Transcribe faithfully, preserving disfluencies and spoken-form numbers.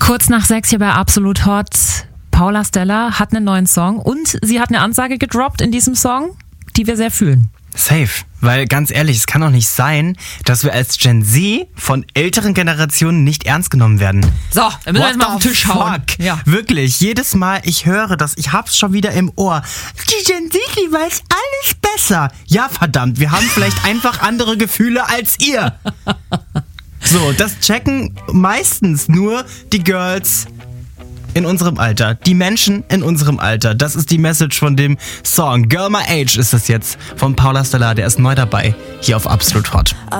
Kurz nach sechs hier bei Absolut Hot. Paula Stella hat einen neuen Song und sie hat eine Ansage gedroppt in diesem Song, die wir sehr fühlen. Safe, weil ganz ehrlich, es kann doch nicht sein, dass wir als Gen Z von älteren Generationen nicht ernst genommen werden. So, wir müssen What jetzt mal auf den Tisch the hauen. fuck? Ja. Wirklich, jedes Mal, ich höre das, ich hab's schon wieder im Ohr. Die Gen Z, die weiß alles besser. Ja, verdammt, wir haben vielleicht einfach andere Gefühle als ihr. So, das checken meistens nur die Girls in unserem Alter. Die Menschen in unserem Alter. Das ist die Message von dem Song. Girl My Age ist das jetzt von Paula Stella. Der ist neu dabei hier auf Absolut Hot.